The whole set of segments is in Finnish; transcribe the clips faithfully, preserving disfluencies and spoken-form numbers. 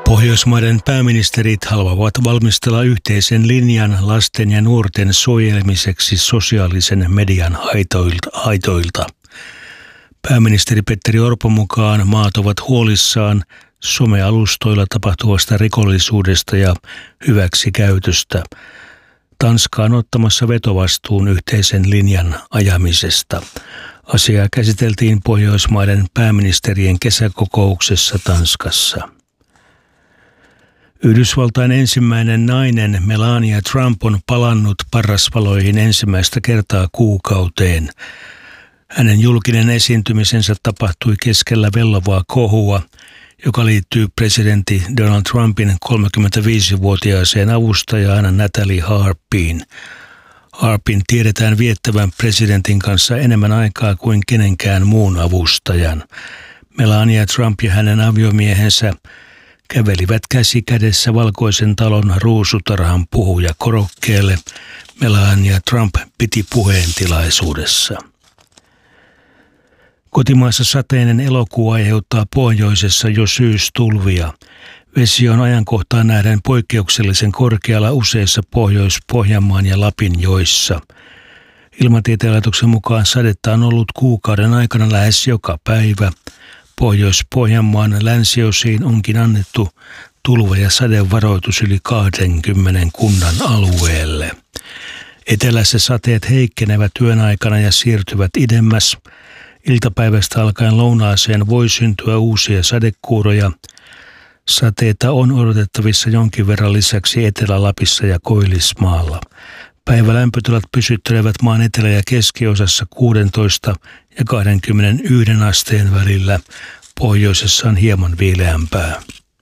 Pohjoismaiden pääministerit haluavat valmistella yhteisen linjan lasten ja nuorten suojelemiseksi sosiaalisen median haitoilta. Pääministeri Petteri Orpon mukaan maat ovat huolissaan somealustoilla tapahtuvasta rikollisuudesta ja hyväksikäytöstä. Tanska on ottamassa vetovastuun yhteisen linjan ajamisesta. Asiaa käsiteltiin Pohjoismaiden pääministerien kesäkokouksessa Tanskassa. Yhdysvaltain ensimmäinen nainen Melania Trump on palannut parrasvaloihin ensimmäistä kertaa kuukauteen. Hänen julkinen esiintymisensä tapahtui keskellä vellovaa kohua, joka liittyy presidentti Donald Trumpin kolmekymmentäviisivuotiaaseen avustajaan Natalie Harpiin. Harpin tiedetään viettävän presidentin kanssa enemmän aikaa kuin kenenkään muun avustajan. Melania Trump ja hänen aviomiehensä kävelivät käsi kädessä Valkoisen talon ruusutarhan puhuja korokkeelle. Melania Trump piti puheen tilaisuudessa. Kotimaassa sateinen elokuu aiheuttaa pohjoisessa jo syystulvia. Vesi on ajankohtaan nähden poikkeuksellisen korkealla useissa Pohjois-Pohjanmaan ja Lapin joissa. Ilmatieteen laitoksen mukaan sadetta on ollut kuukauden aikana lähes joka päivä. Pohjois-Pohjanmaan länsiosiin onkin annettu tulva- ja sadevaroitus yli kaksikymmentä kunnan alueelle. Etelässä sateet heikkenevät yön aikana ja siirtyvät idemmäs. Iltapäivästä alkaen lounaaseen voi syntyä uusia sadekuuroja. Sateita on odotettavissa jonkin verran lisäksi Etelä-Lapissa ja Koillismaalla. Päivälämpötilat pysyttelevät maan etelä- ja keskiosassa kuusitoista ja kaksikymmentäyksi asteen välillä. Pohjoisessa on hieman viileämpää.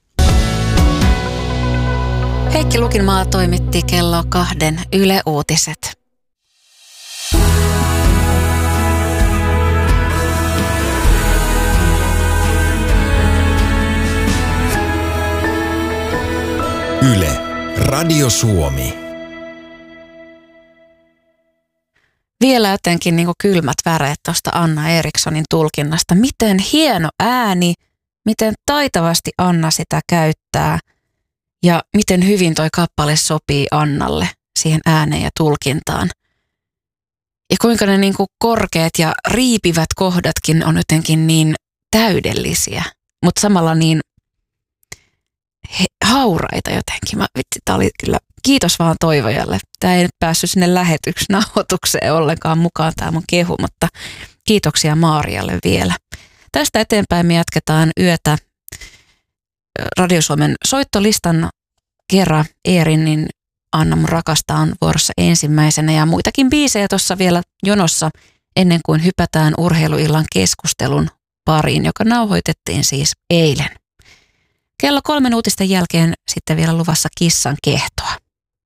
Heikki Lukinmaa toimitti kello kahden Yle Uutiset. Yle, Radio Suomi. Vielä jotenkin niin kuin kylmät väreet tuosta Anna Erikssonin tulkinnasta. Miten hieno ääni, miten taitavasti Anna sitä käyttää ja miten hyvin toi kappale sopii Annalle siihen ääneen ja tulkintaan. Ja kuinka ne niin kuin korkeat ja riipivät kohdatkin on jotenkin niin täydellisiä, mutta samalla niin he, hauraita jotenkin. Mä, vitsi, tää oli kyllä, kiitos vaan Toivojalle. Tää ei nyt päässyt sinne lähetyksi nauhoitukseen ollenkaan mukaan tää mun kehu, mutta kiitoksia Maarialle vielä. Tästä eteenpäin me jatketaan yötä Radio Suomen soittolistan kerran. Eerinin Anna mun rakasta on vuorossa ensimmäisenä ja muitakin biisejä tuossa vielä jonossa ennen kuin hypätään urheiluillan keskustelun pariin, joka nauhoitettiin siis eilen. Kello kolmen uutisten jälkeen sitten vielä luvassa kissan kehtoa.